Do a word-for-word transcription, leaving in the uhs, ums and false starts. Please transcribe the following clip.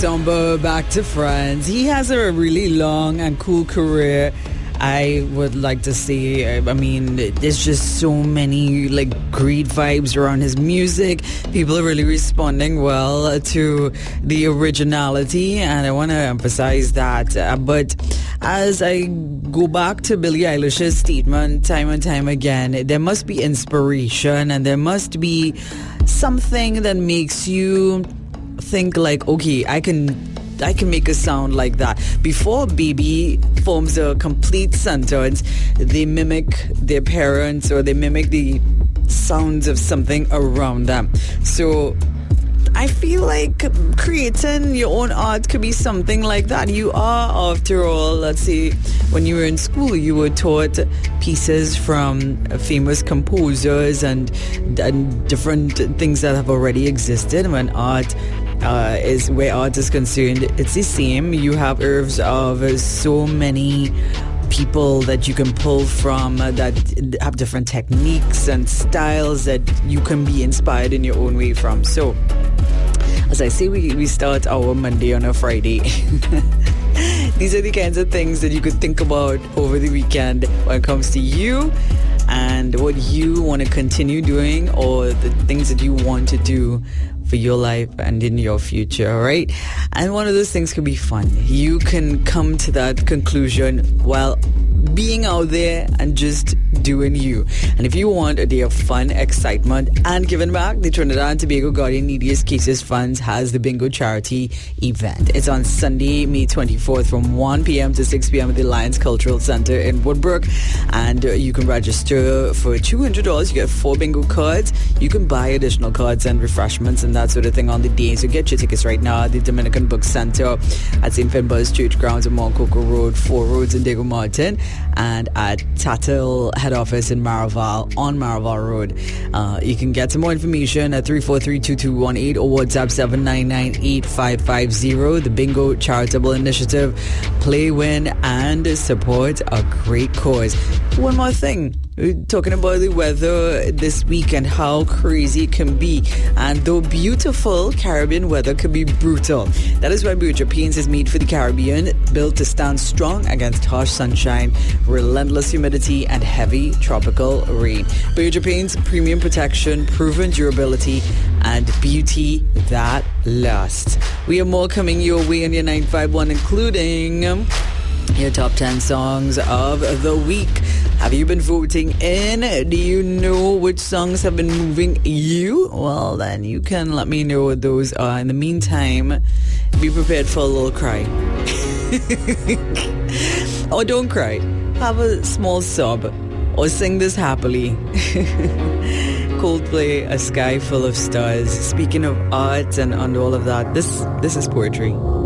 Samba back to France. He has a really long and cool career. I would like to say, I mean, there's just so many like great vibes around his music. People are really responding well to the originality, and I want to emphasize that. Uh, but as I go back to Billie Eilish's statement time and time again, there must be inspiration and there must be something that makes you think like, okay, I can I can make a sound like that. Before baby forms a complete sentence, they mimic their parents or they mimic the sounds of something around them. So I feel like creating your own art could be something like that. You are, after all, let's say, when you were in school, you were taught pieces from famous composers and, and different things that have already existed. When art uh, is where art is concerned, it's the same. You have herbs of so many people that you can pull from uh, that have different techniques and styles that you can be inspired in your own way from. So, as I say, we, we start our Monday on a Friday. These are the kinds of things that you could think about over the weekend when it comes to you and what you want to continue doing or the things that you want to do for your life and in your future, right? And one of those things could be fun. You can come to that conclusion while being out there and just doing you. And if you want a day of fun, excitement, and giving back, the Trinidad and Tobago Guardian Neediest Cases Funds has the Bingo Charity event. It's on Sunday, May twenty-fourth from one p.m. to six p.m. at the Lions Cultural Center in Woodbrook. And uh, you can register for two hundred dollars. You get four bingo cards. You can buy additional cards and refreshments and that sort of thing on the day. So get your tickets right now at the Dominican Book Center at Saint Finbarr's Church Grounds on Mount Coco Road, Four Roads in Diego Martin, and at Tatil Head Office in Maraval on Maraval Road. Uh, you can get some more information at three four three, two two one eight or WhatsApp seven nine nine, eight five five zero. The Bingo Charitable Initiative. Play, win, and support a great cause. One more thing. We're talking about the weather this week and how crazy it can be. And though beautiful, Caribbean weather can be brutal. That is why Berger Paints is made for the Caribbean, built to stand strong against harsh sunshine, relentless humidity, and heavy tropical rain. Berger Paints, premium protection, proven durability, and beauty that lasts. We have more coming your way on your nine five one, including your top ten songs of the week. Have you been voting in? Do you know which songs have been moving you? Well, then you can let me know what those are. In the meantime, be prepared for a little cry. Or don't cry. Have a small sob. Or sing this happily. Coldplay, A Sky Full of Stars. Speaking of art and, and all of that, this this is poetry.